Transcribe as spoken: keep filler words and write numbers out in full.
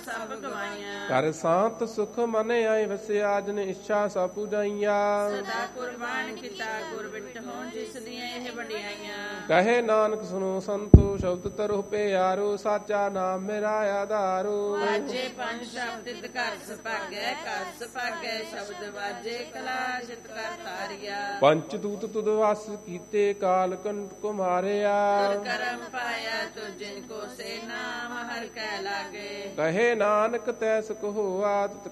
ਸਭ ਗਵਾਈਆਂ। ਕਰ ਸਾਂਤ ਸੁਖ ਮਨ ਆਏ ਵਸਿਆ ਜਿਨ ਇੱਛਾ ਸਭ ਪੂਜਾਈਆਂ। ਸਦਾ ਕੁਰਬਾਨ ਕੀਤਾ ਗੁਰ ਬਿਟਹੁ ਜਿਸ ਦੀਆਂ ਇਹ ਵਡਿਆਈਆਂ। ਕਹੇ ਨਾਨਕ ਸੁਨੋ ਸੰਤੋ ਸ਼ਬਦ ਤਰੁ ਪਿਆਰੋ ਸਾਚਾ ਨਾਮ ਮੇਰਾ ਆਧਾਰੋ। ਵਾਜੇ ਪੰਜ ਸ਼ਬਦ ਤਿਤ ਘਰ ਸੁਭਾਗੈ ਘਰ ਸੁਭਾਗੈ ਸ਼ਬਦ ਵਾਜੇ ਕਲਾ ਜਿਤ ਕਰ ਤਾਰਿਆ। ਪੰਚ ਦੂਤ ਤੁਧ ਵਸ ਕੀਤੇ ਕਾਲ ਕੰਟ ਕੋ ਮਾਰਿਆ। ਤੁਰ ਕਰਮ ਪਾਇਆ ਤੁ ਜਿਨ ਕੋ ਸੇ ਨਾਮ ਹਰਿ ਕੈ ਲਾਗੇ। ਕਹੇ ਨਾਨਕ ਤੈ ਸੁਖ ਹੋਆ ਤਿਤ